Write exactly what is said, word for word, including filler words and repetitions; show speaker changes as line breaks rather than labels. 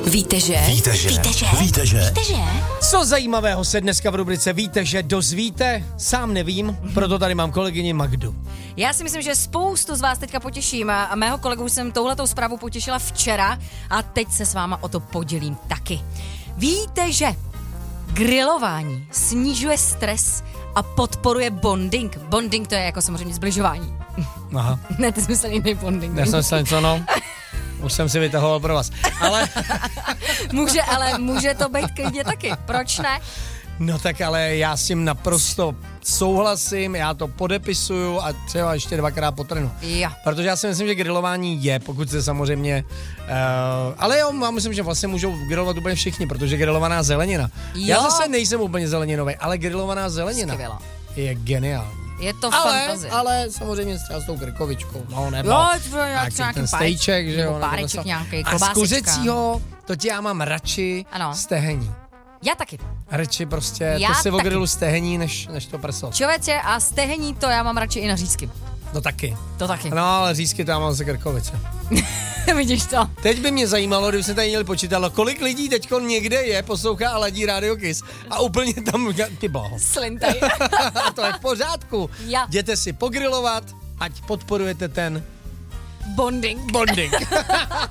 Víte, že?
Víte, že?
Víte, že?
Víte, že?
Víte, že?
Co zajímavého se dneska v rubrice Víte, že dozvíte? Sám nevím, proto tady mám kolegyni Magdu.
Já si myslím, že spoustu z vás teďka potěším a mého kolegu jsem touhletou zprávu potěšila včera a teď se s váma o to podělím taky. Víte, že grilování snižuje stres a podporuje bonding? Bonding to je jako samozřejmě zbližování.
Aha.
Ne, ty jsi myslel jiný bonding.
Já jsem myslel něco, no. Už jsem si vytahoval pro vás. Ale...
může, ale může to být klidně taky. Proč ne?
No tak ale já s tím naprosto souhlasím, já to podepisuju a třeba ještě dvakrát potrhnu.
Jo.
Protože já si myslím, že grilování je, pokud se samozřejmě... Uh, ale jo, já myslím, že vlastně můžou grilovat úplně všichni, protože grilovaná zelenina.
Jo.
Já zase nejsem úplně zeleninový, ale grilovaná zelenina
Skvělá.
je geniální.
Je to
Ale,
fantazie.
ale samozřejmě třeba s tou krkovičkou, no nebo
Jo, třeba
nějaký
nějaký
ten
páreček,
stejček, že jo.
nebo páreček
nebo
nějaký,
a z
klobásečka.
kuřecího, to ti já mám radši
Ano.
stehení.
Já taky.
Radši prostě,
Já
to si o
taky.
grilu stehení, než, než to prso.
Člověče, a stehení to já mám radši i na řízky.
No taky.
To taky.
No ale řízky to já mám ze krkovice.
Vidíš to?
Teď by mě zajímalo, kdyby se tady měli počítalo, kolik lidí teďko někde je, poslouchá a ladí Radio Kiss a úplně tam, ty boho.
Slintaj.
A to je v pořádku.
Já.
Jděte si pogrilovat, ať podporujete ten
Bonding.
bonding.